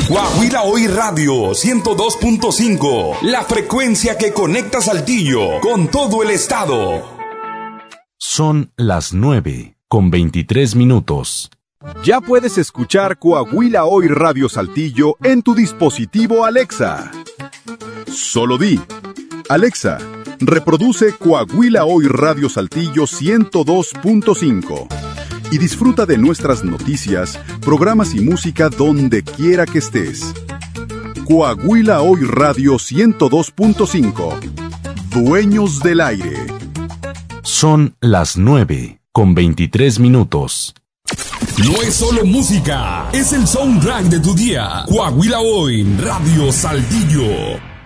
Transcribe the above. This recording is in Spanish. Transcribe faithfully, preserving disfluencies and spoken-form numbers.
Coahuila Hoy Radio ciento dos punto cinco, la frecuencia que conecta Saltillo con todo el estado. Son las nueve con veintitrés minutos. Ya puedes escuchar Coahuila Hoy Radio Saltillo en tu dispositivo Alexa. Solo di: Alexa, reproduce Coahuila Hoy Radio Saltillo ciento dos punto cinco y disfruta de nuestras noticias, programas y música donde quiera que estés. Coahuila Hoy Radio ciento dos punto cinco. Dueños del aire. Son las nueve con veintitrés minutos. No es solo música, es el soundtrack de tu día. Coahuila Hoy Radio Saltillo.